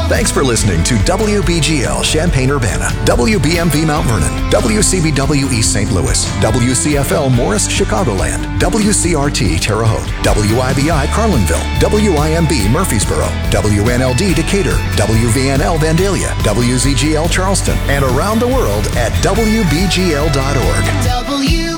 Thanks for listening to WBGL Champaign-Urbana, WBMV Mount Vernon, WCBW East St. Louis, WCFL Morris Chicagoland, WCRT Terre Haute, WIBI Carlinville, WIMB Murfreesboro, WNLD Decatur, WVNL Vandalia, WZGL Charleston, and around the world at WBGL.org.